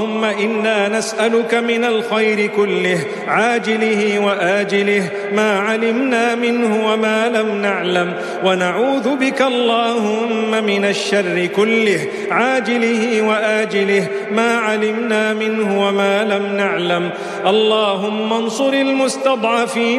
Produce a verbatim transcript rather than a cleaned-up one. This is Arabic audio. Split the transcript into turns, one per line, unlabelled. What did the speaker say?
اللهم إنا نسألك من الخير كله عاجله وآجله ما علمنا منه وما لم نعلم، ونعوذ بك اللهم من الشر كله عاجله وآجله ما علمنا منه وما لم نعلم. اللهم انصر المستضعفين